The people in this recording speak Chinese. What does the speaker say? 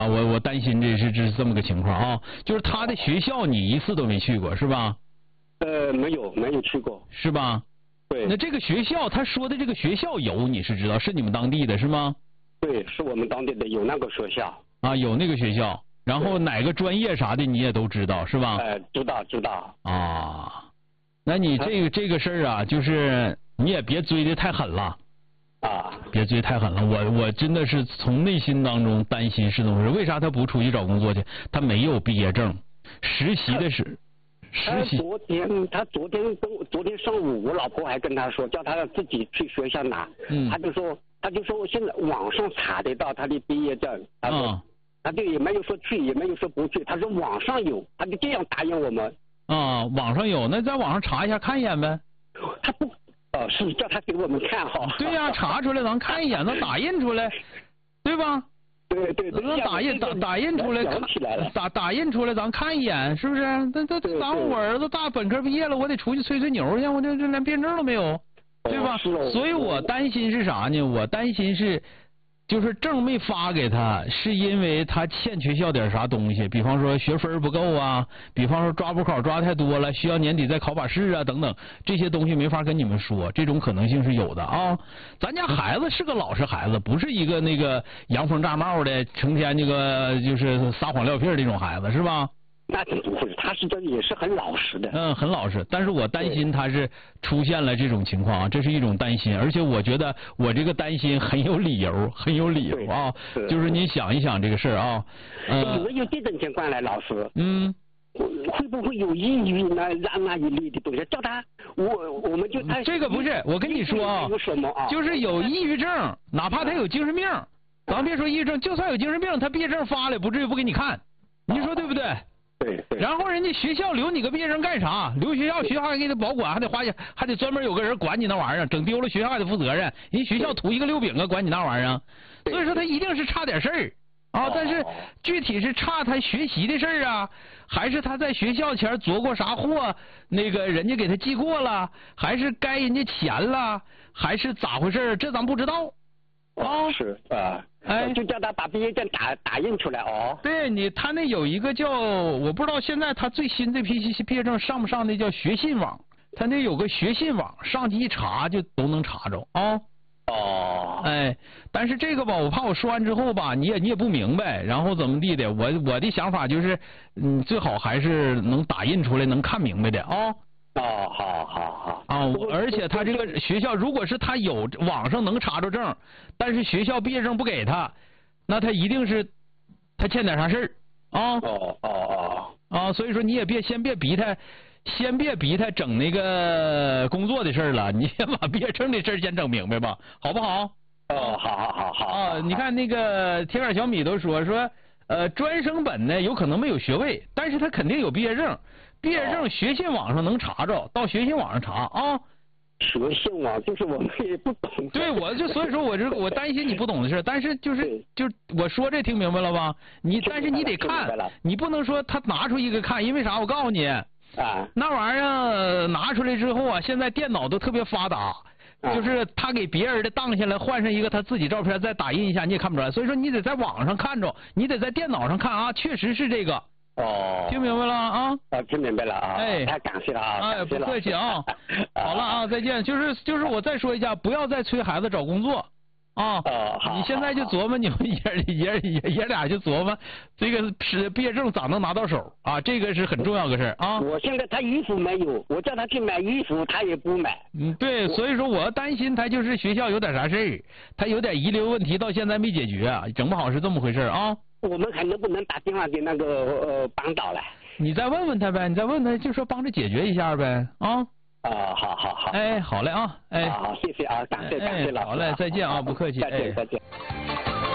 啊，我担心这是这么个情况啊，就是他的学校你一次都没去过是吧？ 没有去过。 是吧？ 对。 那这个学校他说的这个学校有你是知道，是你们当地的是吗？ 对，是我们当地的有那个学校。 啊，有那个学校，然后哪个专业啥的你也都知道是吧？ 知道。 啊，那你这个事儿啊，就是你也别追的太狠了。 啊， 别追太狠了，我真的是从内心当中担心是怎么回事？为啥他不出去找工作去？他没有毕业证，实习的是实习。 他昨天上午，我老婆还跟他说，叫他自己去学校拿。他就说现在网上查得到他的毕业证。他说，他就也没有说去，也没有说不去，他说网上有，他就这样答应我们。 啊，网上有，那在网上查一下看一眼呗。 他不。是叫他给我们看哈。 对呀，查出来咱看一眼，能打印出来，对吧？ 对， 能打印出来，打印出来咱看一眼，是不是？那咱我儿子大本科毕业了，我得出去吹牛去，我这连毕业证都没有，对吧？所以我担心是啥呢？我担心是。就是证没发给他，是因为他欠学校点啥东西，比方说学分不够啊，比方说抓补考抓太多了，需要年底再考把试啊等等，这些东西没法跟你们说，这种可能性是有的啊。咱家孩子是个老实孩子，不是一个那个洋风炸帽的，成天那个就是撒谎撂屁这种孩子，是吧？ 那不会，他是也是很老实的。 很老实，但是我担心他是出现了这种情况啊，这是一种担心，而且我觉得我这个担心很有理由啊，就是你想一想这个事儿啊。 有没有这种情况呢，老师？会不会有抑郁呢？那一类的东西，叫他我们就这个不是，我跟你说啊，就是有抑郁症，哪怕他有精神病，咱别说抑郁症，就算有精神病，他毕业证发了，不至于不给你看，你说对不对？ 对。 然后人家学校留你个毕业证干啥？留学校还给他保管，还得花钱，还得专门有个人管你那玩意儿，整丢了学校还得负责任。人学校图一个溜饼啊，管你那玩意儿。所以说他一定是差点事儿啊，但是具体是差他学习的事儿啊，还是他在学校前做过啥货，那个人家给他记过了，还是该人家钱了，还是咋回事？这咱不知道。 是啊。就叫他把毕业证打印出来哦。 对他那有一个叫，我不知道现在他最新这批毕业证上不上那叫学信网，他那有个学信网，上去一查就都能查着啊。但是这个吧，我怕我说完之后吧，你也不明白，然后怎么地的，我的想法就是，最好还是能打印出来能看明白的啊。 好。 而且他这个学校，如果是他有网上能查着证，但是学校毕业证不给他，那他一定是他欠点啥事儿啊。所以说你也先别逼他整那个工作的事儿了，你先把毕业证的事儿先整明白吧，好不好？ 好。 你看那个铁杆小米都说专升本呢有可能没有学位，但是他肯定有毕业证。毕业证学信网上能查着，到学信网上查啊。 学信网就是我们也不懂。 对，所以说我担心你不懂的事，但是就我说这听明白了吧？但是你得看，你不能说他拿出一个看，因为啥？我告诉你，那玩意儿拿出来之后啊，现在电脑都特别发达，就是他给别人的当下来换上一个他自己照片，再打印一下你也看不出来，所以说你得在网上看着，你得在电脑上看啊，确实是这个。听明白了啊？ 听明白了啊！太感谢了啊！ 不客气啊！好了啊，再见。就是我再说一下，不要再催孩子找工作啊！你现在就琢磨，你们爷俩就琢磨这个毕业证咋能拿到手啊？这个是很重要的事啊！ 我现在他衣服没有，我叫他去买衣服，他也不买。 对，所以说我担心他就是学校有点啥事儿，他有点遗留问题，到现在没解决，整不好是这么回事啊！ 我们还能不能打电话给那个帮导来？ 你再问问他呗，你再问他，就说帮着解决一下呗啊！ 好。 好嘞啊！ 好，谢谢啊，感谢老师。 好嘞，再见啊，不客气， 再见。